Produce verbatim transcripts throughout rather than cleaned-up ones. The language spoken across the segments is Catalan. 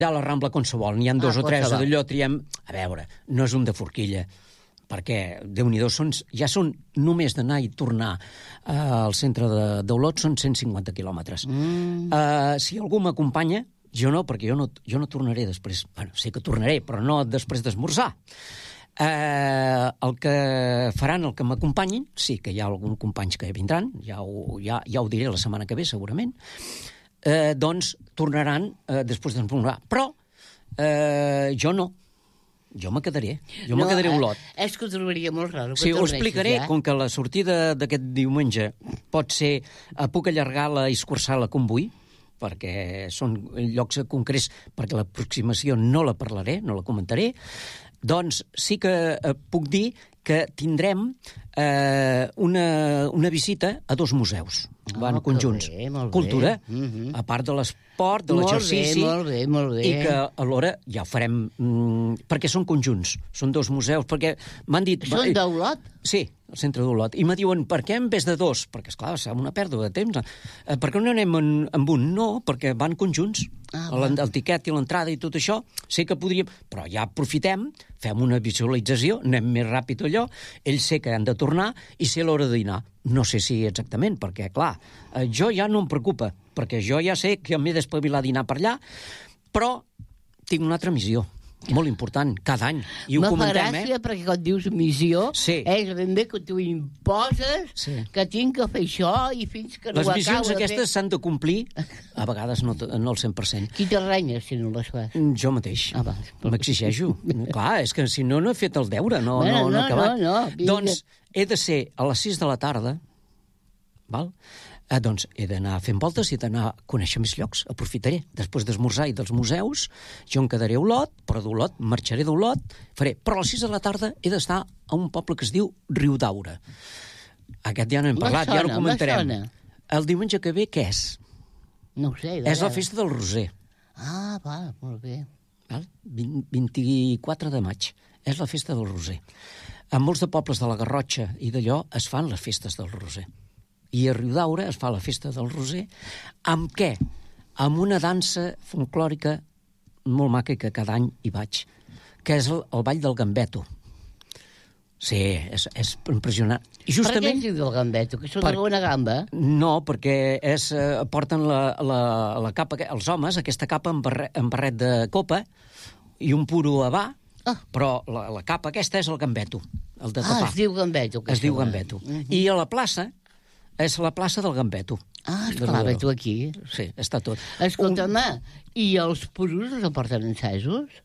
a la Rambla qualsevol, n'hi ha dos Ah, o tres, qualsevol. d'allò triem... A veure, no és un de forquilla, perquè, Déu-n'hi-do, són, ja són només d'anar i tornar uh, al centre de- d'Olot, són cent cinquanta quilòmetres. Mm. Uh, si algú m'acompanya, jo no, perquè jo no, jo no tornaré després. Bueno, sé que tornaré, però no després d'esmorzar. Uh, el que faran, el que m'acompanyin, sí que hi ha alguns companys que vindran, ja ho, ja, ja ho diré la setmana que ve, segurament, uh, doncs tornaran uh, després d'esmorzar. Però uh, jo no. Jo me quedaré. Jo me quedaré a Olot. Eh, és que ho trobaria molt raro. Sí, ho explicaré, ja. com que la sortida d'aquest diumenge pot ser... Eh, puc allargar-la i escurçar-la com vull, perquè són llocs concrets, perquè l'aproximació no la parlaré, no la comentaré, doncs sí que eh, puc dir que tindrem eh, una, una visita a dos museus, Ah, van que conjunts. bé, molt bé. Cultura, Mhm. a part de l'esport, de Molt l'exercici... bé, molt bé, molt bé. I que alhora ja ho farem... Mm, perquè són conjunts, són dos museus, perquè m'han dit... Són d'Olot? Sí, al centre d'Olot. I me diuen, per què en vez de dos? Perquè, esclar, serà una pèrdua de temps. Eh, per què no anem en, amb un? No, perquè van conjunts. Ah, el, el tiquet i l'entrada i tot això, sé que podríem... Però ja aprofitem, fem una visualització, anem més ràpid allò, ells sé que han de tornar i sé l'hora de dinar. No sé si exactament, perquè, clar, eh, jo ja no em preocupa, perquè jo ja sé que m'he d'espavilar a dinar per allà, però tinc una altra missió, molt important, cada any. I ho Me fa comentem, gràcia eh? perquè quan dius missió, Sí. és ben bé que tu imposes Sí. que tinc que fer això i fins que no Les ho missions acabo de aquestes fer... s'han de complir, a vegades no, no al cent per cent. Qui te renya si no les fas? Jo mateix. Ah, va. M'exigeixo. Clar, és que si no, no he fet el deure, no, Bueno, no, no, no, he acabat. no, no, vinga. Doncs he de ser a les sis de la tarda, val? Eh, doncs he d'anar fent voltes i he d'anar a conèixer més llocs. Aprofitaré. Després d'esmorzar i dels museus, jo em quedaré a Olot, però d'Olot, marxaré d'Olot, faré. Però a les sis de la tarda he d'estar a un poble que es diu Riudaura. Aquest ja no hem Me parlat, ja sona, ho comentarem. me sona. El diumenge que ve, què és? No ho sé. de És la veres. festa del Roser. Ah, va, molt bé. Val? vint, vint-i-quatre de maig. És la festa del Roser. En molts de pobles de la Garrotxa i d'allò es fan les festes del Roser. I a Riudaura es fa la festa del Roser. Amb què? Amb una dansa folclòrica molt maca que cada any hi vaig, que és el, el ball del gambeto. Sí, és, és impressionant. I Justament... Per què justament... es diu del gambeto? Que són Per- per... una gamba? No, perquè és, eh, porten la, la, la capa, els homes, aquesta capa amb barret, amb barret de copa i un puro havà, Ah. però la, la capa aquesta és el gambeto, el de Ah, tapar. es diu gambeto. Es diu gambeto. Mm. I a la plaça és la plaça del gambeto. Ah, De esclar, ve Riudaura. tu aquí. Sí, està tot. Escolta'm, i els puros els porten encesos?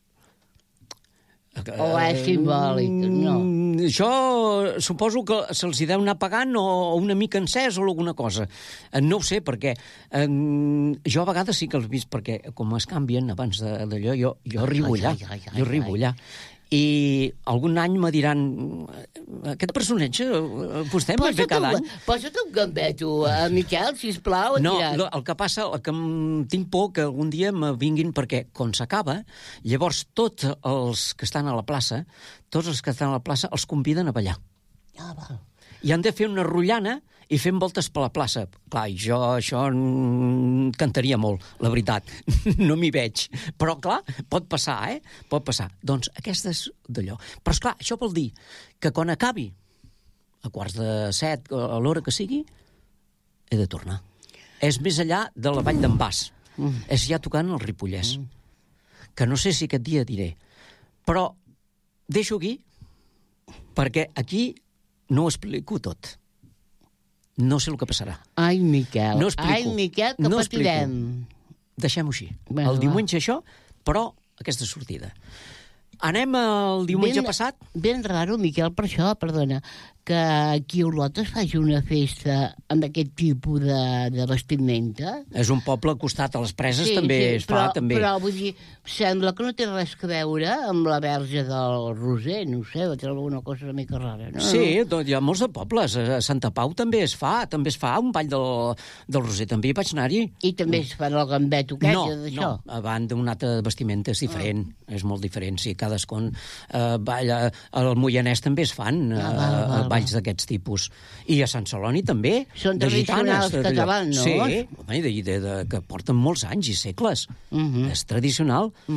O és simbòlic? No. Mm, Jo suposo que se'ls hi deu anar pagant o una mica encès o alguna cosa. Eh, No ho sé, perquè eh, jo a vegades sí que els he vist, perquè com es canvien abans de- d'allò, jo, jo arribo Ai, allà. ai, ai, ai, Jo arribo ai. allà. I algun any me diran, aquest personatge, eh, vostè m'ha fet cada any? Posa't un gambeto, uh, Miquel, sisplau. No, diràs. no, el que passa, el que em tinc por que algun dia me vinguin, perquè quan s'acaba, llavors tots els que estan a la plaça, tots els que estan a la plaça els conviden a ballar. Ah, val. I han de fer una rotllana i fent voltes per la plaça. Clar, i jo això mm, cantaria molt, la veritat. No m'hi veig. Però, clar, pot passar, eh? Pot passar. Doncs aquesta és d'allò. Però, esclar, això vol dir que quan acabi, a quarts de set, a l'hora que sigui, he de tornar. És més enllà de la Vall d'en Bas. Mm. És ja tocant el Ripollès. Mm. Que no sé si aquest dia diré. Però deixo aquí, perquè aquí no ho explico tot. No sé el que passarà. Ai, Miquel. No explico. Ai, Miquel, que No patirem. Deixem-ho així. Bueno, el va. diumenge això, però aquesta sortida. Anem el diumenge Ben- passat? Ben raro, Miquel, per això, perdona, que aquí a Olot es faci una festa amb aquest tipus de, de vestimenta. És un poble al costat a les preses, també es però, fa, també. Però, vull dir, sembla que no té res a veure amb la verge del Roser, no ho sé, va treure alguna cosa una mica rara, no? Sí, doncs hi ha molts de pobles. A Santa Pau també es fa, també es fa un ball del, del Roser, també hi vaig anar-hi. I també es fan el gambeto aquest, No, d'això. no, abans d'un altre vestimenta és diferent, ah. és molt diferent, sí, cadascun eh, balla, el Moianès també es fan, Ah, eh, val, val, el ball balls d'aquests tipus. I a Sant Celoni també. Són de tradicionals gitanes, de- catalans, no? Sí, home, i de, de, de, que porten molts anys i segles. Mhm. És tradicional.